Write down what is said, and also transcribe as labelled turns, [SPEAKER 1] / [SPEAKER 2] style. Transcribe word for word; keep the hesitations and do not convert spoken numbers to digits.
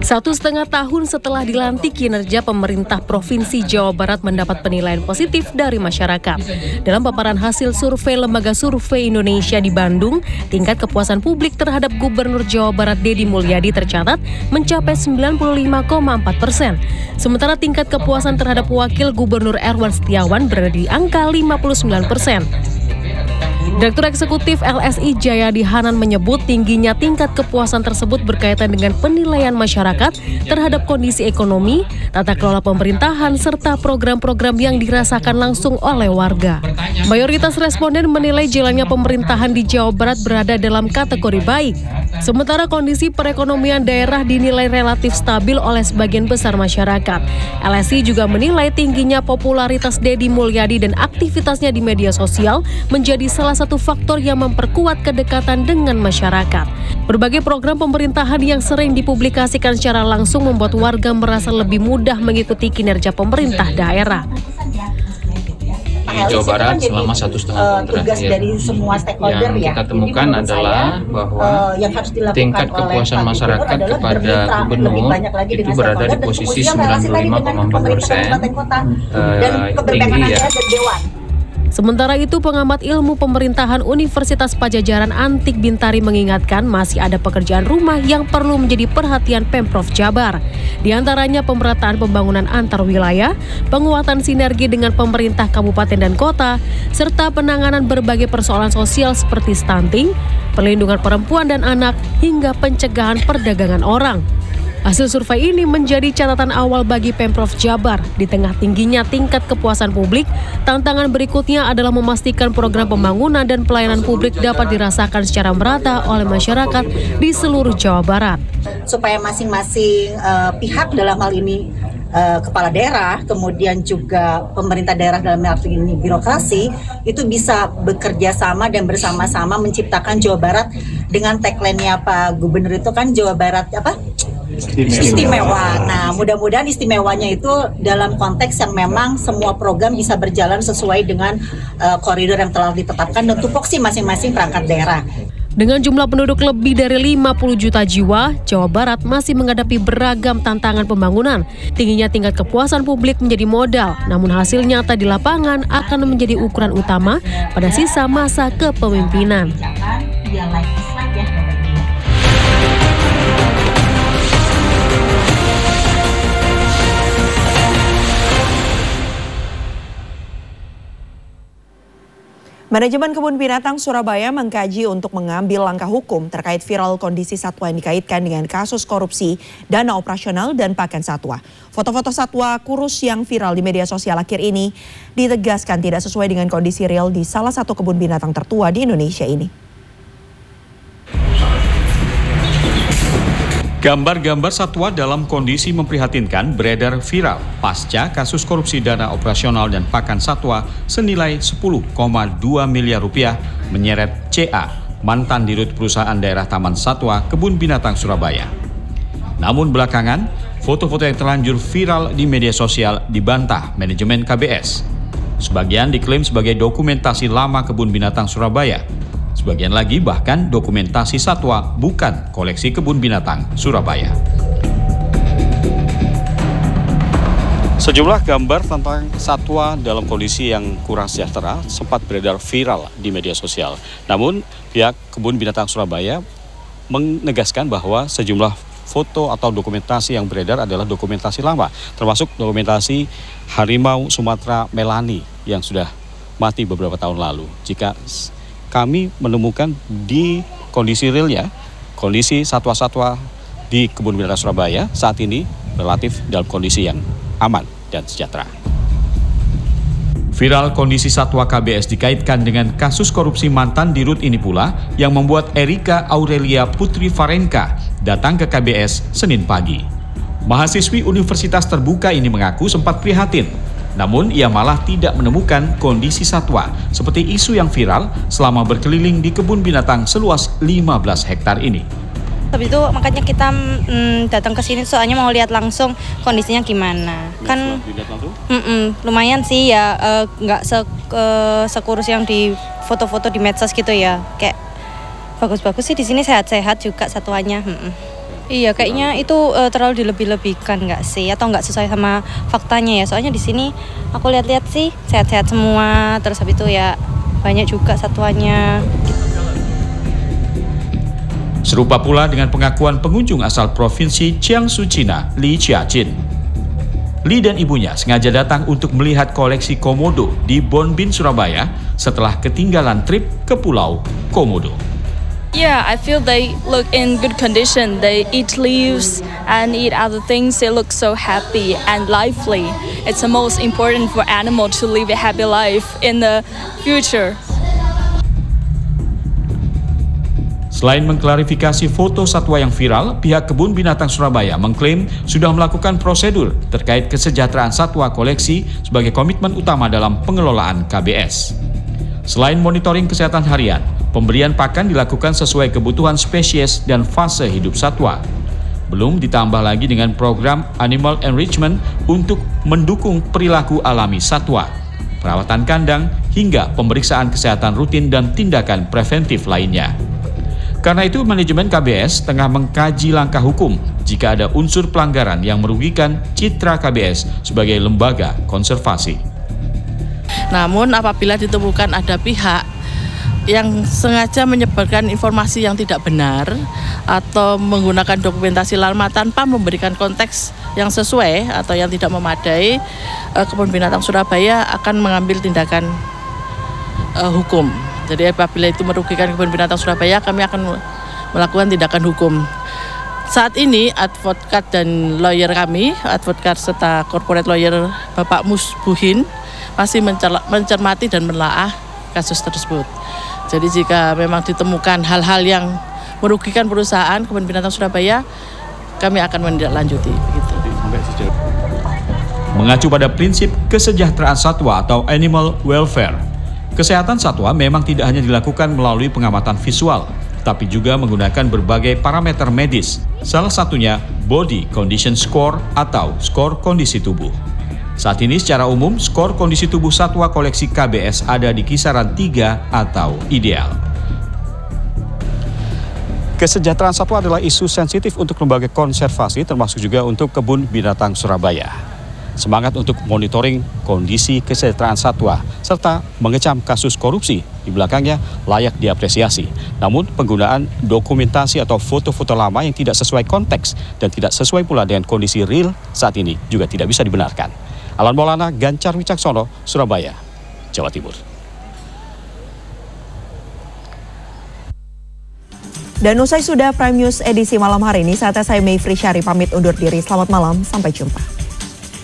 [SPEAKER 1] Satu setengah tahun setelah dilantik, kinerja pemerintah Provinsi Jawa Barat mendapat penilaian positif dari masyarakat. Dalam paparan hasil survei Lembaga Survei Indonesia di Bandung, tingkat kepuasan publik terhadap Gubernur Jawa Barat Deddy Mulyadi tercatat mencapai sembilan puluh lima koma empat persen. Sementara tingkat kepuasan terhadap Wakil Gubernur Erwan Setiawan berada di angka lima puluh sembilan persen. Direktur Eksekutif L S I Jayadi Hanan menyebut tingginya tingkat kepuasan tersebut berkaitan dengan penilaian masyarakat terhadap kondisi ekonomi, tata kelola pemerintahan, serta program-program yang dirasakan langsung oleh warga. Mayoritas responden menilai jalannya pemerintahan di Jawa Barat berada dalam kategori baik. Sementara kondisi perekonomian daerah dinilai relatif stabil oleh sebagian besar masyarakat. L S I juga menilai tingginya popularitas Deddy Mulyadi dan aktivitasnya di media sosial menjadi salah satu faktor yang memperkuat kedekatan dengan masyarakat. Berbagai program pemerintahan yang sering dipublikasikan secara langsung membuat warga merasa lebih mudah mengikuti kinerja pemerintah daerah.
[SPEAKER 2] Di Jawa Barat selama satu setengah tahun terakhir,
[SPEAKER 3] tugas dari semua stakeholder
[SPEAKER 2] yang kita temukan
[SPEAKER 3] ya.
[SPEAKER 2] adalah bahwa
[SPEAKER 3] uh, yang harus
[SPEAKER 2] tingkat kepuasan masyarakat kepada gubernur itu berada di posisi sembilan puluh lima koma empat persen, tinggi ya.
[SPEAKER 1] Sementara itu, pengamat ilmu pemerintahan Universitas Padjadjaran Antik Bintari mengingatkan masih ada pekerjaan rumah yang perlu menjadi perhatian Pemprov Jabar. Di antaranya pemerataan pembangunan antar wilayah, penguatan sinergi dengan pemerintah kabupaten dan kota, serta penanganan berbagai persoalan sosial seperti stunting, perlindungan perempuan dan anak, hingga pencegahan perdagangan orang. Hasil survei ini menjadi catatan awal bagi Pemprov Jabar. Di tengah tingginya tingkat kepuasan publik, tantangan berikutnya adalah memastikan program pembangunan dan pelayanan publik dapat dirasakan secara merata oleh masyarakat di seluruh Jawa Barat.
[SPEAKER 3] Supaya masing-masing uh, pihak dalam hal ini uh, kepala daerah, kemudian juga pemerintah daerah dalam arti ini birokrasi, itu bisa bekerja sama dan bersama-sama menciptakan Jawa Barat dengan tagline-nya Pak Gubernur itu kan Jawa Barat apa? Istimewa. Istimewa. Nah, mudah-mudahan istimewanya itu dalam konteks yang memang semua program bisa berjalan sesuai dengan uh, koridor yang telah ditetapkan dan tupoksi masing-masing perangkat daerah.
[SPEAKER 1] Dengan jumlah penduduk lebih dari lima puluh juta jiwa, Jawa Barat masih menghadapi beragam tantangan pembangunan. Tingginya tingkat kepuasan publik menjadi modal, namun hasil nyata di lapangan akan menjadi ukuran utama pada sisa masa kepemimpinan.
[SPEAKER 4] Manajemen Kebun Binatang Surabaya mengkaji untuk mengambil langkah hukum terkait viral kondisi satwa yang dikaitkan dengan kasus korupsi dana operasional dan pakan satwa. Foto-foto satwa kurus yang viral di media sosial akhir ini ditegaskan tidak sesuai dengan kondisi real di salah satu kebun binatang tertua di Indonesia ini.
[SPEAKER 5] Gambar-gambar satwa dalam kondisi memprihatinkan beredar viral pasca kasus korupsi dana operasional dan pakan satwa senilai sepuluh koma dua miliar rupiah menyeret C A, mantan dirut perusahaan daerah Taman Satwa Kebun Binatang Surabaya. Namun belakangan, foto-foto yang terlanjur viral di media sosial dibantah manajemen K B S. Sebagian diklaim sebagai dokumentasi lama Kebun Binatang Surabaya. Sebagian lagi bahkan dokumentasi satwa bukan koleksi Kebun Binatang Surabaya. Sejumlah gambar tentang satwa dalam kondisi yang kurang sejahtera sempat beredar viral di media sosial. Namun pihak Kebun Binatang Surabaya menegaskan bahwa sejumlah foto atau dokumentasi yang beredar adalah dokumentasi lama, termasuk dokumentasi harimau Sumatera Melani yang sudah mati beberapa tahun lalu. Jika kami menemukan di kondisi realnya, kondisi satwa-satwa di Kebun Binatang Surabaya saat ini relatif dalam kondisi yang aman dan sejahtera. Viral kondisi satwa K B S dikaitkan dengan kasus korupsi mantan dirut ini pula yang membuat Erika Aurelia Putri Varenka datang ke K B S Senin pagi. Mahasiswi Universitas Terbuka ini mengaku sempat prihatin. Namun ia malah tidak menemukan kondisi satwa seperti isu yang viral selama berkeliling di kebun binatang seluas lima belas hektar ini.
[SPEAKER 6] Habis itu makanya kita mm, datang ke sini soalnya mau lihat langsung kondisinya gimana. Ya, kan mm -mm, lumayan sih ya, nggak uh, se uh, sekurus yang di foto-foto di medsos gitu ya. Kayak bagus-bagus sih di sini, sehat-sehat juga satwanya. Mm -mm. Iya, kayaknya itu uh, terlalu dilebih-lebihkan nggak sih? Atau nggak sesuai sama faktanya ya? Soalnya di sini aku lihat-lihat sih sehat-sehat semua. Terus habis itu ya banyak juga satuannya.
[SPEAKER 5] Serupa pula dengan pengakuan pengunjung asal Provinsi Jiangsu, Cina, Li Jiajin. Li dan ibunya sengaja datang untuk melihat koleksi komodo di Bonbin, Surabaya setelah ketinggalan trip ke Pulau Komodo.
[SPEAKER 7] Yeah, I feel they look in good condition. They eat leaves and eat other things. They look so happy and lively. It's the most important for animal to live a happy life in the future.
[SPEAKER 5] Selain mengklarifikasi foto satwa yang viral, pihak Kebun Binatang Surabaya mengklaim sudah melakukan prosedur terkait kesejahteraan satwa koleksi sebagai komitmen utama dalam pengelolaan K B S. Selain monitoring kesehatan harian, pemberian pakan dilakukan sesuai kebutuhan spesies dan fase hidup satwa. Belum ditambah lagi dengan program animal enrichment untuk mendukung perilaku alami satwa, perawatan kandang, hingga pemeriksaan kesehatan rutin dan tindakan preventif lainnya. Karena itu, manajemen K B S tengah mengkaji langkah hukum jika ada unsur pelanggaran yang merugikan citra K B S sebagai lembaga konservasi.
[SPEAKER 8] Namun apabila ditemukan ada pihak yang sengaja menyebarkan informasi yang tidak benar atau menggunakan dokumentasi lama tanpa memberikan konteks yang sesuai atau yang tidak memadai, Kebun Binatang Surabaya akan mengambil tindakan uh, hukum. Jadi apabila itu merugikan Kebun Binatang Surabaya, kami akan melakukan tindakan hukum. Saat ini advokat dan lawyer kami, advokat serta corporate lawyer Bapak Musbuhin masih mencermati dan menelaah kasus tersebut. Jadi jika memang ditemukan hal-hal yang merugikan perusahaan Kebun Binatang Surabaya, kami akan menindaklanjuti. Begitu.
[SPEAKER 5] Mengacu pada prinsip kesejahteraan satwa atau animal welfare, kesehatan satwa memang tidak hanya dilakukan melalui pengamatan visual, tapi juga menggunakan berbagai parameter medis, salah satunya body condition score atau skor kondisi tubuh. Saat ini secara umum, skor kondisi tubuh satwa koleksi K B S ada di kisaran tiga atau ideal. Kesejahteraan satwa adalah isu sensitif untuk lembaga konservasi, termasuk juga untuk Kebun Binatang Surabaya. Semangat untuk monitoring kondisi kesejahteraan satwa serta mengecam kasus korupsi di belakangnya layak diapresiasi. Namun penggunaan dokumentasi atau foto-foto lama yang tidak sesuai konteks dan tidak sesuai pula dengan kondisi real saat ini juga tidak bisa dibenarkan. Alan Maulana, Gancar Wicaksono, Surabaya, Jawa Timur.
[SPEAKER 4] Dan usai sudah Prime News edisi malam hari ini, saatnya saya Mayfri Syari pamit undur diri. Selamat malam, sampai jumpa.